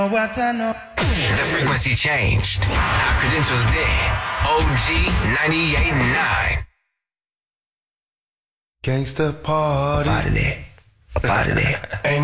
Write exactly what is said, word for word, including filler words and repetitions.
What I know. The frequency changed. Our credentials dead. O G ninety-eight point nine. Gangsta party. Up out of there. Up out of there. Ain't